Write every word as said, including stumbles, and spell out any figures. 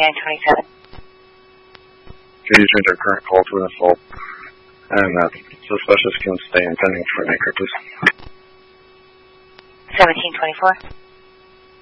twenty-nine twenty-seven. Could you change our current call to an assault? And that suspicious can stay in pending for an anchor, please. seventeen twenty-four.